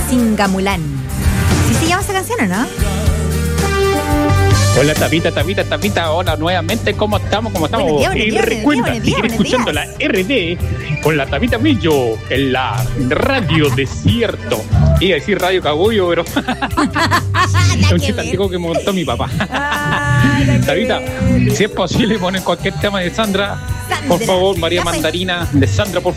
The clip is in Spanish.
Singamulán. ¿Sí se llama esa canción o no? Hola, Tapita, hola nuevamente, ¿cómo estamos? Recuerda, seguir escuchando la RD con la Tapita Millo en la Radio Desierto. Iba a decir Radio Cagullo, pero es un chiste antiguo que me montó mi papá. Tapita, si es posible poner cualquier tema de Sandra, por favor, María Mandarina de Sandra, por